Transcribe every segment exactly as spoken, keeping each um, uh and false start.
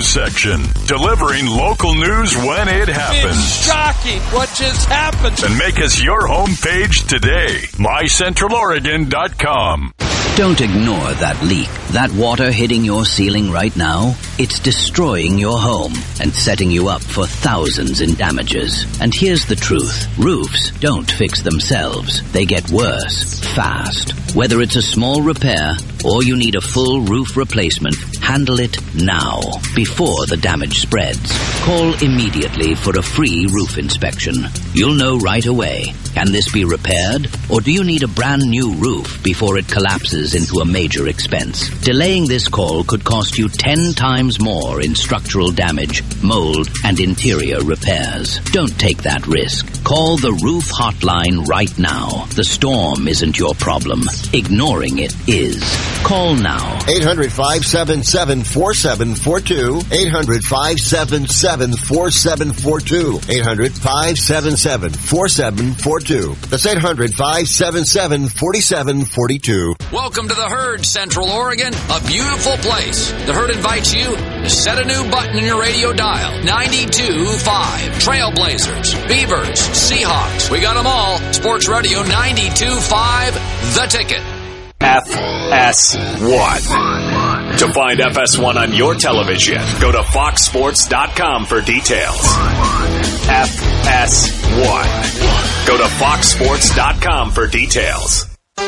news section, delivering local news when it happens. It's shocking what just happened. And make us your homepage today, my central oregon dot com. Don't ignore that leak. That water hitting your ceiling right now, it's destroying your home and setting you up for thousands in damages. And here's the truth. Roofs don't fix themselves. They get worse, fast. Whether it's a small repair or you need a full roof replacement, handle it now, before the damage spreads. Call immediately for a free roof inspection. You'll know right away. Can this be repaired? Or do you need a brand new roof before it collapses into a major expense? Delaying this call could cost you ten times more in structural damage, mold, and interior repairs. Don't take that risk. Call the roof hotline right now. The storm isn't your problem. Ignoring it is. Call now. eight hundred, five seven seven, four seven four two. eight hundred, five seven seven, four seven four two. eight hundred, five seven seven, four seven four two. That's eight hundred, five seven seven, four seven four two. Welcome to the Herd, Central Oregon, a beautiful place. The Herd invites you to set a new button in your radio dial. ninety-two point five. Trailblazers, Beavers, Seahawks. We got them all. Sports Radio ninety-two point five. The Ticket. F S one. To find F S one on your television, go to fox sports dot com for details. F S one. Go to fox sports dot com for details.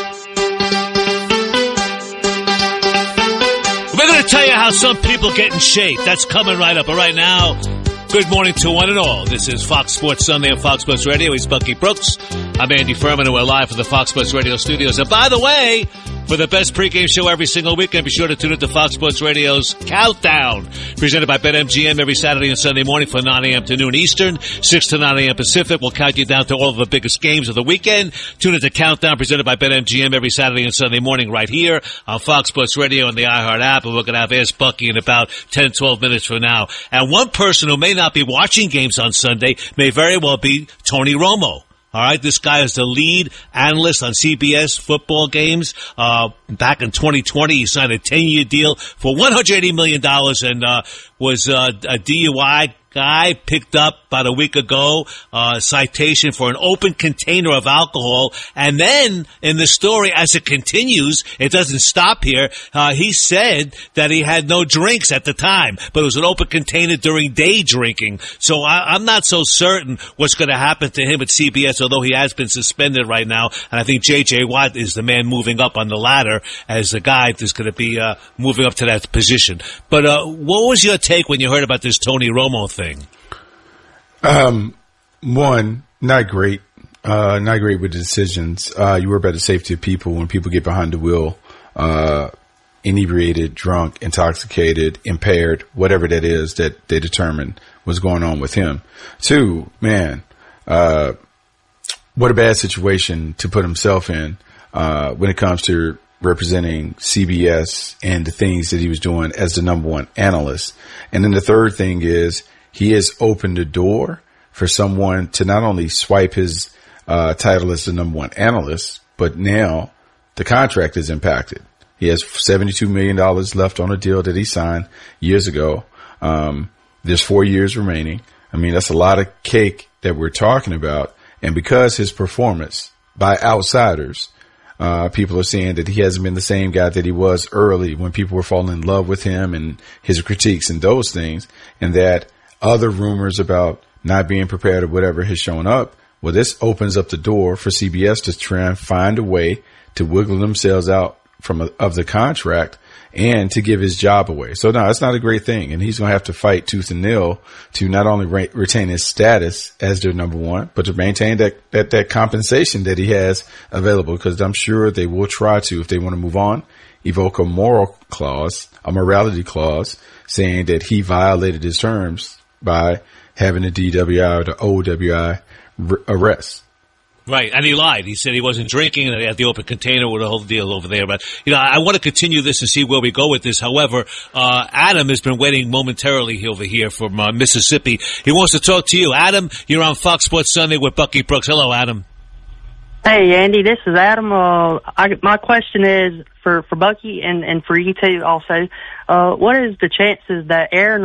We're going to tell you how some people get in shape. That's coming right up. But right now, good morning to one and all. This is Fox Sports Sunday on Fox Sports Radio. He's Bucky Brooks. I'm Andy Furman, and we're live from the Fox Sports Radio studios. And by the way, for the best pregame show every single weekend, be sure to tune into Fox Sports Radio's Countdown, presented by BetMGM every Saturday and Sunday morning from nine a.m. to noon Eastern, six to nine a.m. Pacific. We'll count you down to all of the biggest games of the weekend. Tune into Countdown, presented by BetMGM every Saturday and Sunday morning right here on Fox Sports Radio and the iHeart app. And we're going to have Ask Bucky in about ten, twelve minutes from now. And one person who may not be watching games on Sunday may very well be Tony Romo. All right, this guy is the lead analyst on C B S football games. Uh, back in twenty twenty, he signed a ten-year deal for one hundred eighty million dollars and uh, was uh, a D U I guy picked up about a week ago, uh, citation for an open container of alcohol. And then in the story, as it continues, it doesn't stop here. Uh, he said that he had no drinks at the time, but it was an open container during day drinking. So I, I'm not so certain what's going to happen to him at C B S, although he has been suspended right now. And I think J J. Watt is the man moving up on the ladder as the guy that's going to be uh, moving up to that position. But uh, what was your take when you heard about this Tony Romo thing? Um, one, not great. Uh, not great with the decisions. Uh, you worry about the safety of people when people get behind the wheel, uh, inebriated, drunk, intoxicated, impaired, whatever that is that they determine was going on with him. Two, man, uh, what a bad situation to put himself in, uh, when it comes to representing C B S and the things that he was doing as the number one analyst. And then the third thing is, he has opened the door for someone to not only swipe his uh, title as the number one analyst, but now the contract is impacted. He has seventy-two million dollars left on a deal that he signed years ago. Um, there's four years remaining. I mean, that's a lot of cake that we're talking about. And because his performance by outsiders, uh, people are saying that he hasn't been the same guy that he was early when people were falling in love with him and his critiques and those things, and that other rumors about not being prepared or whatever has shown up. Well, this opens up the door for C B S to try and find a way to wiggle themselves out from a, of the contract and to give his job away. So no, it's not a great thing. And he's going to have to fight tooth and nail to not only re- retain his status as their number one, but to maintain that, that, that compensation that he has available. Because I'm sure they will try to, if they want to move on, evoke a moral clause, a morality clause saying that he violated his terms by having a D W I or the O W I r- arrest. Right, and he lied. He said he wasn't drinking and he had the open container with the whole deal over there. But, you know, I want to continue this and see where we go with this. However, uh, Adam has been waiting momentarily over here from uh, Mississippi. He wants to talk to you. Adam, you're on Fox Sports Sunday with Bucky Brooks. Hello, Adam. Hey, Andy, this is Adam. Uh, I, my question is for, for Bucky and, and for you too also. Uh, what is the chances that Aaron